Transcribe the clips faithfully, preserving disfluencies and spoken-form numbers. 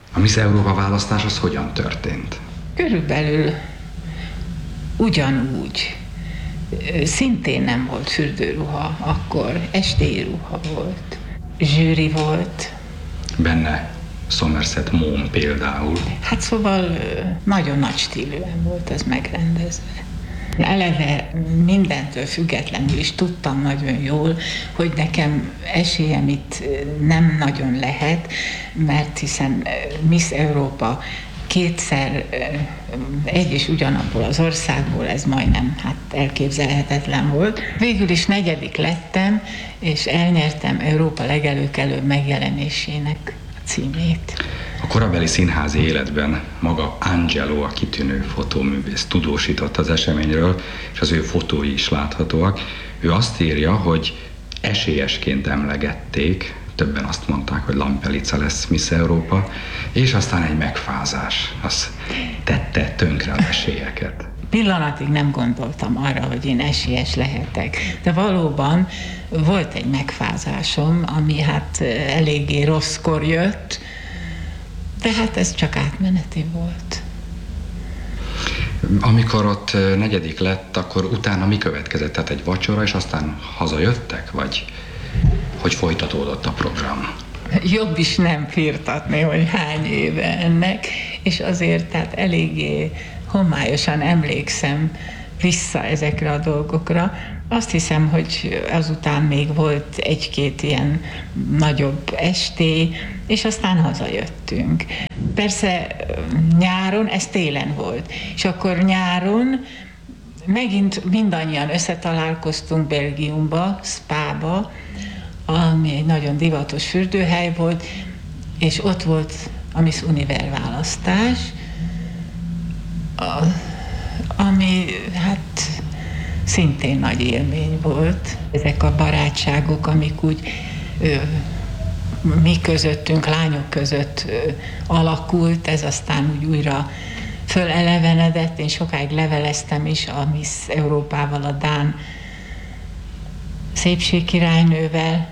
A Miss Európa választás az hogyan történt? Körülbelül ugyanúgy. Szintén nem volt fürdőruha, akkor estély ruha volt. Zsűri volt. Benne Somerset Maugham például. Hát szóval nagyon nagy stílűen volt ez megrendezve. Eleve mindentől függetlenül is tudtam nagyon jól, hogy nekem esélyem itt nem nagyon lehet, mert hiszen Miss Európa kétszer egy és ugyanabból az országból, ez majdnem hát elképzelhetetlen volt. Végül is negyedik lettem, és elnyertem Európa legelőkelőbb megjelenésének a címét. A korabeli színházi életben maga Angelo, a kitűnő fotóművész tudósított az eseményről, és az ő fotói is láthatóak. Ő azt írja, hogy esélyesként emlegették, többen azt mondták, hogy Lampelica lesz Miss Európa, és aztán egy megfázás, az tette tönkre az esélyeket. Pillanatig nem gondoltam arra, hogy én esélyes lehetek, de valóban volt egy megfázásom, ami hát eléggé rosszkor jött, de hát ez csak átmeneti volt. Amikor ott negyedik lett, akkor utána mi következett? Tehát egy vacsora, és aztán hazajöttek? Vagy hogy folytatódott a program? Jobb is nem firtatni, hogy hány éve ennek, és azért tehát eléggé homályosan emlékszem vissza ezekre a dolgokra. Azt hiszem, hogy azután még volt egy-két ilyen nagyobb estély, és aztán hazajöttünk. Persze nyáron, ez télen volt, és akkor nyáron megint mindannyian összetalálkoztunk Belgiumba, Spába, ami egy nagyon divatos fürdőhely volt, és ott volt a Miss Univer választás, ami hát szintén nagy élmény volt. Ezek a barátságok, amik úgy ö, mi közöttünk, lányok között ö, alakult, ez aztán úgy újra fölelevenedett. Én sokáig leveleztem is a Miss Európával, a dán szépségkirálynővel,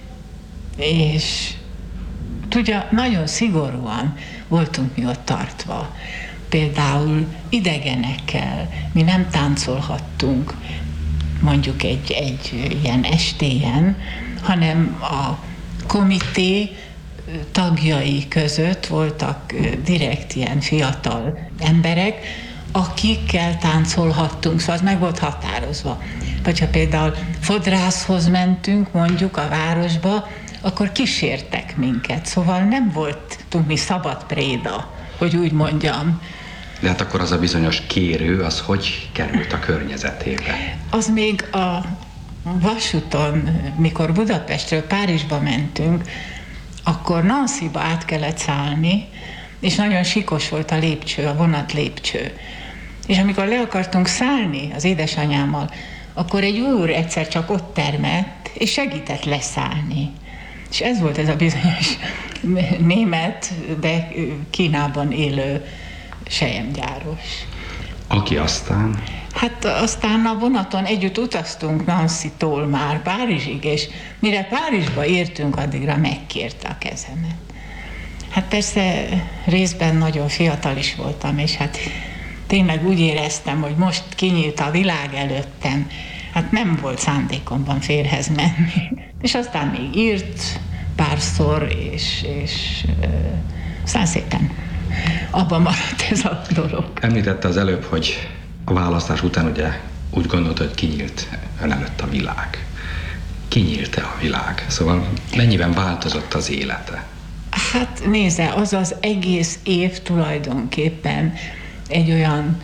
és tudja, nagyon szigorúan voltunk mi ott tartva. Például idegenekkel mi nem táncolhattunk mondjuk egy, egy ilyen estélyen, hanem a komité tagjai között voltak direkt ilyen fiatal emberek, akikkel táncolhattunk, szóval az meg volt határozva. Vagy ha például fodrászhoz mentünk mondjuk a városba, akkor kísértek minket, szóval nem voltunk mi szabad préda, hogy úgy mondjam. De hát akkor az a bizonyos kérő, az hogy került a környezetébe? Az még a vasúton, mikor Budapestről Párizsba mentünk, akkor Nancyba át kellett szállni, és nagyon sikos volt a lépcső, a vonat lépcső. És amikor le akartunk szállni az édesanyámmal, akkor egy úr egyszer csak ott termett, és segített leszállni. És ez volt ez a bizonyos német, de Kínában élő selyemgyáros. Aki aztán? Hát aztán a vonaton együtt utaztunk Nancy-tól már Párizsig, és mire Párizsba értünk, addigra megkérte a kezemet. Hát persze részben nagyon fiatal is voltam, és hát tényleg úgy éreztem, hogy most kinyílt a világ előttem. Hát nem volt szándékomban férhez menni. És aztán még írt párszor, és, és ö, aztán szépen abban maradt ez a dolog. Említette az előbb, hogy a választás után ugye úgy gondolta, hogy kinyílt ön előtt a világ. Kinyílt-e a világ? Szóval mennyiben változott az élete? Hát nézze, az az egész év tulajdonképpen egy olyan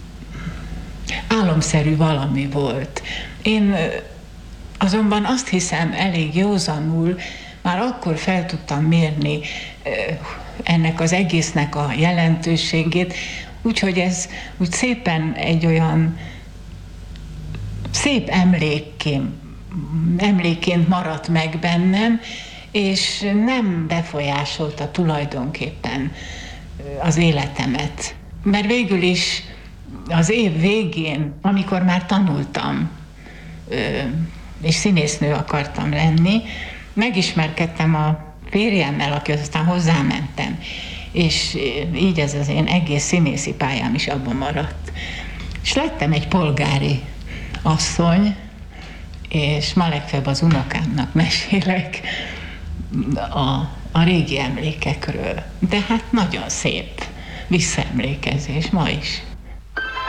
álomszerű valami volt. Én azonban azt hiszem elég józanul már akkor fel tudtam mérni ennek az egésznek a jelentőségét, úgyhogy ez úgy szépen egy olyan szép emlékként, emlékként maradt meg bennem, és nem befolyásolta tulajdonképpen az életemet. Mert végül is az év végén, amikor már tanultam, és színésznő akartam lenni, megismerkedtem a férjemmel, aki aztán hozzámentem. és így ez az én egész színészi pályám is abban maradt. És lettem egy polgári asszony, és ma legfeljebb az unokámnak mesélek a, a régi emlékekről. De hát nagyon szép visszaemlékezés ma is.